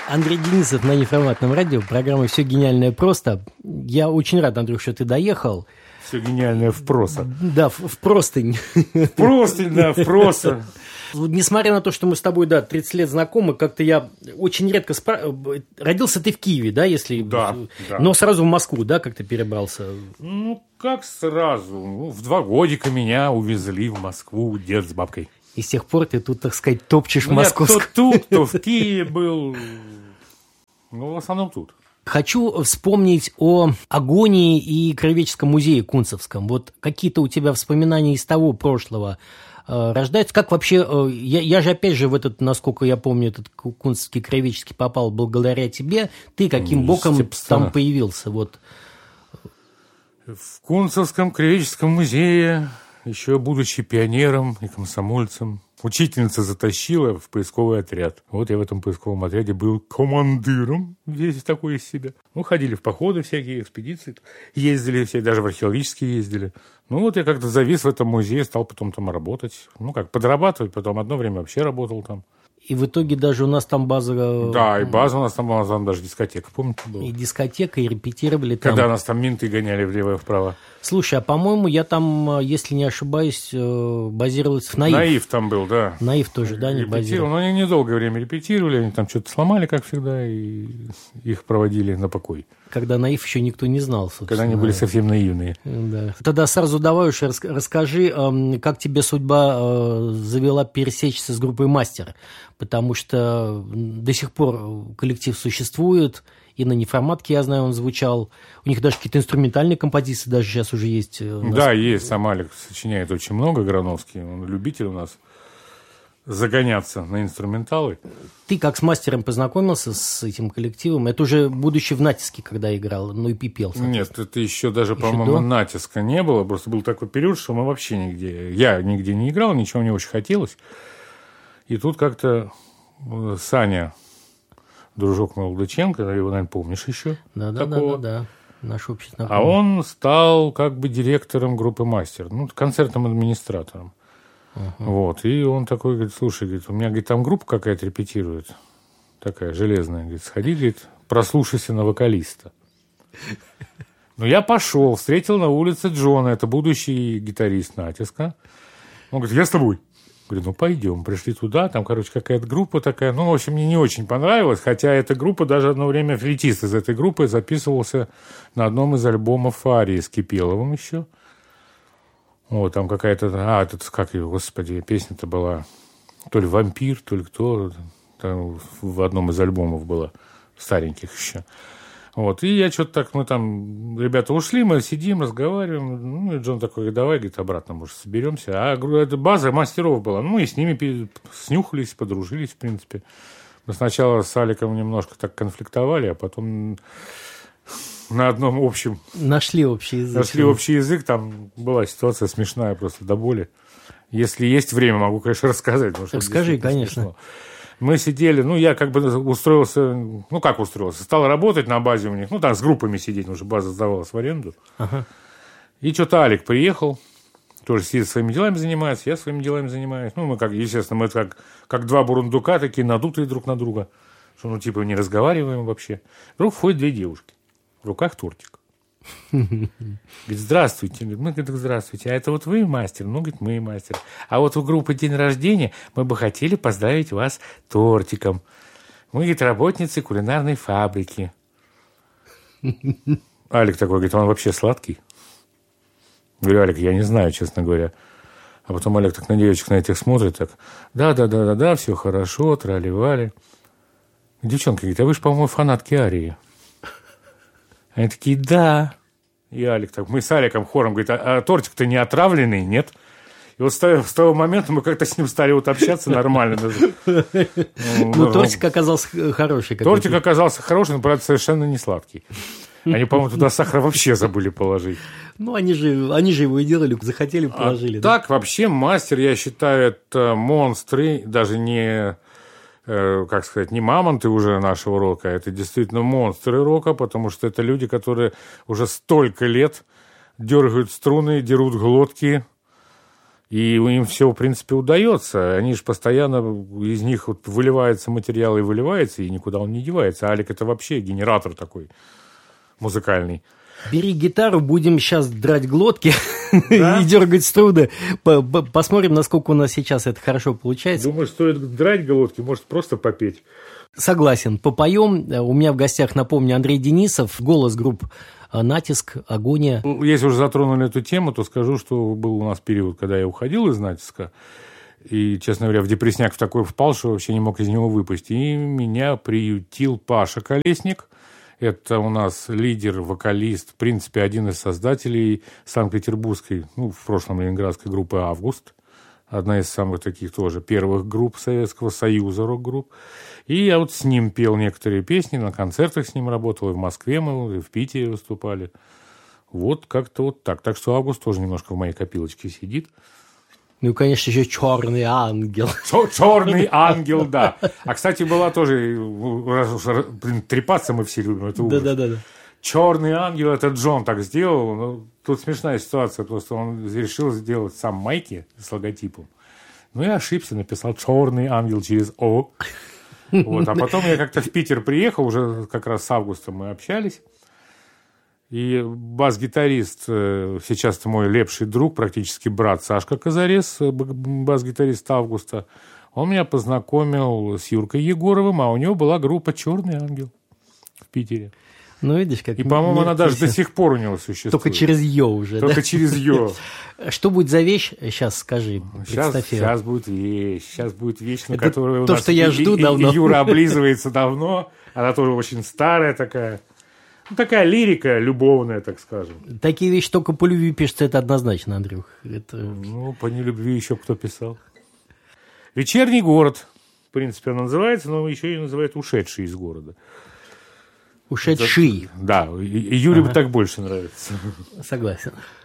Андрей Денисов на неформатном радио, программа «Все гениальное просто». Я очень рад, Андрюх, что ты доехал. Все гениальное впроса. Да, в простынь. В простынь, да, впроса. Несмотря на то, что мы с тобой, 30 лет знакомы, как-то я очень редко Родился ты в Киеве, да, если... Да. Но сразу в Москву, да, как ты перебрался? Ну, как сразу? В 2 годика меня увезли в Москву дед с бабкой. И с тех пор ты тут, так сказать, топчешь московскую. Я то тут, то в Киеве был. Ну, в основном тут. Хочу вспомнить о агонии и краеведческом музее Кунцевском. Вот какие-то у тебя воспоминания из того прошлого рождаются? Как вообще... Я же, опять же, в этот, насколько я помню, этот Кунцевский краеведческий попал благодаря тебе. Ты каким боком там появился? Вот. В Кунцевском краеведческом музее, еще будучи пионером и комсомольцем, учительница затащила в поисковый отряд. Вот я в этом поисковом отряде был командиром, весь такой из себя. Ну, ходили в походы всякие, экспедиции, ездили все, даже в археологические ездили. Ну, вот я как-то завис в этом музее, стал потом там работать. Ну, как, подрабатывать, потом одно время вообще работал там. И в итоге даже у нас там база... Да, и база у нас там была, там даже дискотека, помните, была? И дискотека, и репетировали там. Когда нас там менты гоняли влево и вправо. Слушай, а по-моему, я там, если не ошибаюсь, базировался в Наив. Наив там был, да. Наив тоже, да, не базировал. Но они недолгое время репетировали, они там что-то сломали, как всегда, и их проводили на покой. Когда Наив еще никто не знал, собственно. Когда они были совсем наивные. Да. Тогда сразу давай уж расскажи, как тебе судьба завела пересечься с группой «Мастер», потому что до сих пор коллектив существует, и на неформатке, я знаю, он звучал. У них даже какие-то инструментальные композиции даже сейчас уже есть. Да, есть. Сам Алик сочиняет очень много, Грановский. Он любитель у нас загоняться на инструменталы. Ты как с «Мастером» познакомился с этим коллективом? Это уже будучи в «Натиске», когда играл, ну и пипел. Нет, это еще даже, по-моему, «Натиска» не было. Просто был такой период, что мы вообще нигде... Я нигде не играл, ничего не очень хотелось. И тут как-то Саня, дружок Молодыченко, его, наверное, помнишь еще? Да. Наш общий знакомый. А он стал как бы директором группы «Мастер», ну, концертным администратором. Вот, и он такой, говорит, слушай, говорит, у меня, говорит, там группа какая-то репетирует, такая железная, говорит, сходи, говорит, прослушайся на вокалиста. Ну, я пошел, встретил на улице Джона, это будущий гитарист «Натиска». Он говорит, я с тобой. Говорю, ну, пойдем. Пришли туда, там, короче, какая-то группа такая, ну, в общем, мне не очень понравилось, хотя эта группа, даже одно время флейтист из этой группы записывался на одном из альбомов Арии с Кипеловым еще. Вот, там какая-то... как ее, господи, песня-то была... То ли «Вампир», то ли кто... Там в одном из альбомов была, стареньких еще. Вот, и я что-то так... Мы там... Ребята ушли, мы сидим, разговариваем. Ну, и Джон такой, давай, говорит, обратно, может, соберемся. А это база мастеров была. Ну, и с ними снюхались, подружились, в принципе. Мы сначала с Аликом немножко так конфликтовали, а потом... На одном общем... Нашли общий язык. Там была ситуация смешная просто до боли. Если есть время, могу, конечно, рассказать. Расскажи, конечно. Смешно. Мы сидели, ну, я как бы устроился... Ну, как устроился? Стал работать на базе у них. Ну, там с группами сидеть, потому что база сдавалась в аренду. Ага. И что-то Алик приехал. Тоже сидит своими делами занимается, я своими делами занимаюсь. Ну, мы, как, естественно, мы как 2 бурундука, такие надутые друг на друга. Что, ну, типа, не разговариваем вообще. Вдруг входят 2 девушки. В руках тортик. Говорит, здравствуйте. Мы говорим, здравствуйте. А это вот вы мастер? Ну, говорит, мы мастер. А вот у группы день рождения мы бы хотели поздравить вас тортиком. Мы, говорит, работницы кулинарной фабрики. Алик такой, говорит, он вообще сладкий? Говорю, Алик, я не знаю, честно говоря. А потом Алик так на девочек на этих смотрит, так, да, все хорошо, трали-вали. Девчонка говорит, а вы же, по-моему, фанатки Арии. Они такие, да. И Алик так, мы с Аликом хором, говорит, а тортик-то не отравленный, нет? И вот с того момента мы как-то с ним стали вот общаться нормально. Ну, тортик оказался хороший. Тортик оказался хороший, но, правда, совершенно не сладкий. Они, по-моему, туда сахар вообще забыли положить. Ну, они же его и делали, захотели, положили. Так, вообще, мастер, я считаю, это монстры, даже не... как сказать, не мамонты уже нашего рока, это действительно монстры рока, потому что это люди, которые уже столько лет дергают струны, дерут глотки И им все, в принципе, удается. Они же постоянно, из них вот выливается материал и выливается, и никуда он не девается. Алик – это вообще генератор такой музыкальный. Бери гитару, будем сейчас драть глотки и дергать струны. Посмотрим, насколько у нас сейчас это хорошо получается. Думаю, стоит драть глотки, может, просто попеть. Согласен, попоем. У меня в гостях, напомню, Андрей Денисов, голос групп «Натиск», «Агония». Если уже затронули эту тему, то скажу, что был у нас период, когда я уходил из «Натиска», и, честно говоря, в депрессняк в такой впал, что вообще не мог из него выпасть. И меня приютил Паша Колесник. Это у нас лидер, вокалист, в принципе, один из создателей санкт-петербургской, в прошлом ленинградской группы «Август». Одна из самых таких тоже первых групп Советского Союза, рок-групп. И я вот с ним пел некоторые песни, на концертах с ним работал, и в Москве мы, и в Питере выступали. Вот как-то вот так. Так что «Август» тоже немножко в моей копилочке сидит. Ну, и, конечно, еще «Черный ангел». «Черный ангел», да. А, кстати, была тоже, трепаться мы все любим, это ужас. Да. «Черный ангел» – это Джон так сделал. Ну, тут смешная ситуация, просто он решил сделать сам майки с логотипом. Ну, я ошибся, написал «Черный ангел» через «О». Вот. А потом я как-то в Питер приехал, уже как раз с Августом мы общались. И бас-гитарист, сейчас мой лепший друг, практически брат Сашка Казарес, бас-гитарист Августа, он меня познакомил с Юркой Егоровым, а у него была группа «Черный ангел» в Питере. Ну, видишь, как... И, по-моему, она даже до сих пор у него существует. Только через «ё» уже, Только через «ё». Что будет за вещь? Сейчас скажи, представь ее. Сейчас будет вещь, на которую у то, нас что я жду давно. Юра облизывается давно. Она тоже очень старая такая. Такая лирика любовная, так скажем. Такие вещи только по любви пишутся, это однозначно, Андрюх. По нелюбви еще кто писал. «Вечерний город». В принципе, она называется, но еще ее называют «Ушедший из города». Ушедший. Да, и Юре так больше нравится. Согласен.